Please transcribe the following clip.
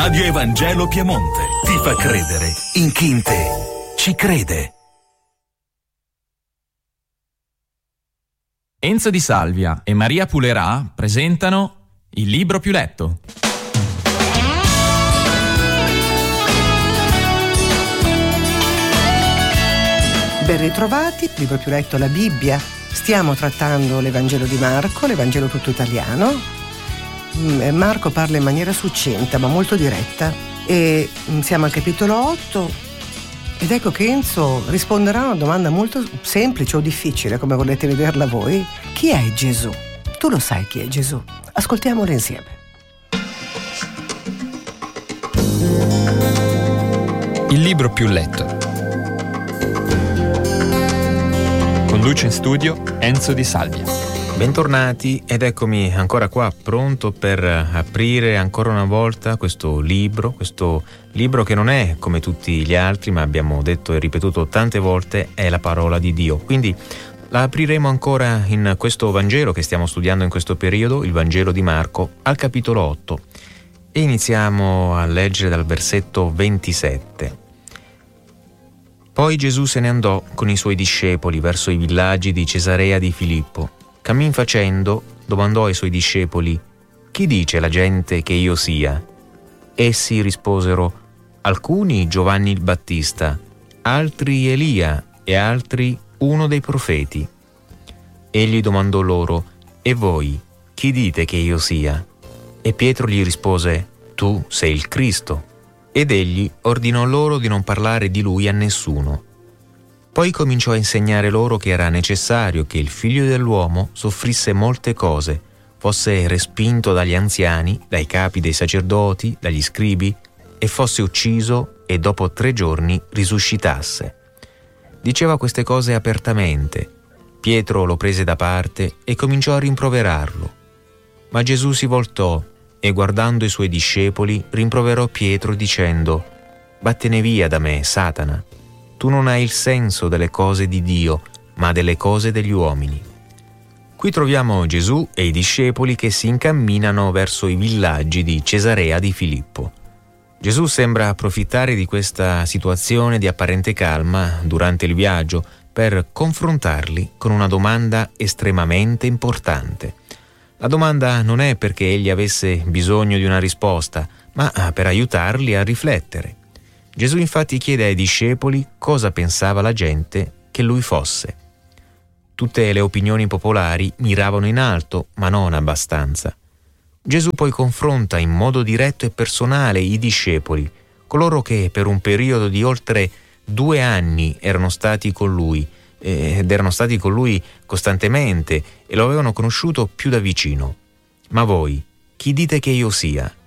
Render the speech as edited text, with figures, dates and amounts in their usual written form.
Radio Evangelo Piemonte ti fa credere in chi in te ci crede. Enzo Di Salvia e Maria Pulerà presentano Il libro più letto. Ben ritrovati, libro più letto, la Bibbia. Stiamo trattando l'Evangelo di Marco, l'Evangelo tutto italiano. Marco parla in maniera succinta ma molto diretta e siamo al capitolo 8 ed ecco che Enzo risponderà a una domanda molto semplice o difficile, come volete vederla voi. Chi è Gesù? Tu lo sai chi è Gesù? Ascoltiamolo insieme. Il libro più letto. Conduce in studio Enzo Di Salvia. Bentornati ed eccomi ancora qua, pronto per aprire ancora una volta questo libro che non è come tutti gli altri, ma abbiamo detto e ripetuto tante volte, è la parola di Dio. Quindi la apriremo ancora in questo Vangelo che stiamo studiando in questo periodo, il Vangelo di Marco, al capitolo 8. E iniziamo a leggere dal versetto 27. Poi Gesù se ne andò con i suoi discepoli verso i villaggi di Cesarea di Filippo. Cammin facendo, domandò ai suoi discepoli: «Chi dice la gente che io sia?» Essi risposero: «Alcuni Giovanni il Battista, altri Elia e altri uno dei profeti». Egli domandò loro: «E voi, chi dite che io sia?» E Pietro gli rispose: «Tu sei il Cristo». Ed egli ordinò loro di non parlare di lui a nessuno. Poi cominciò a insegnare loro che era necessario che il Figlio dell'uomo soffrisse molte cose, fosse respinto dagli anziani, dai capi dei sacerdoti, dagli scribi, e fosse ucciso e dopo 3 giorni risuscitasse. Diceva queste cose apertamente. Pietro lo prese da parte e cominciò a rimproverarlo. Ma Gesù si voltò e guardando i suoi discepoli rimproverò Pietro dicendo: «Vattene via da me, Satana. Tu non hai il senso delle cose di Dio, ma delle cose degli uomini». Qui troviamo Gesù e i discepoli che si incamminano verso i villaggi di Cesarea di Filippo. Gesù sembra approfittare di questa situazione di apparente calma durante il viaggio per confrontarli con una domanda estremamente importante. La domanda non è perché egli avesse bisogno di una risposta, ma per aiutarli a riflettere. Gesù infatti chiede ai discepoli cosa pensava la gente che lui fosse. Tutte le opinioni popolari miravano in alto, ma non abbastanza. Gesù poi confronta in modo diretto e personale i discepoli, coloro che per un periodo di oltre 2 anni erano stati con lui, ed erano stati con lui costantemente e lo avevano conosciuto più da vicino. «Ma voi, chi dite che io sia?»